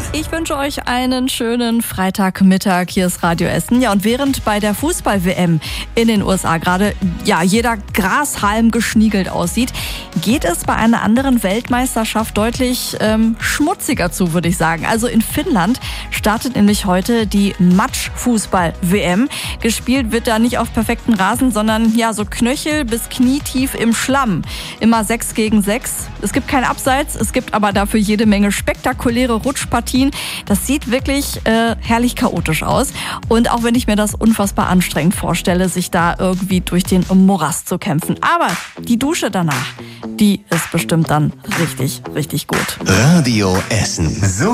Ich wünsche euch einen schönen Freitagmittag. Hier ist Radio Essen. Ja, und während bei der Fußball-WM in den USA gerade jeder Grashalm geschniegelt aussieht, geht es bei einer anderen Weltmeisterschaft deutlich schmutziger zu, würde ich sagen. Also in Finnland startet nämlich heute die Matschfußball-WM. Gespielt wird da nicht auf perfekten Rasen, sondern so Knöchel bis knietief im Schlamm. Immer 6 gegen 6. Es gibt kein Abseits, es gibt aber dafür jede Menge spektakuläre Rutschpartien. Das sieht wirklich herrlich chaotisch aus. Und auch wenn ich mir das unfassbar anstrengend vorstelle, sich da irgendwie durch den Morast zu kämpfen. Aber die Dusche danach, die ist bestimmt dann richtig, richtig gut. Radio Essen. So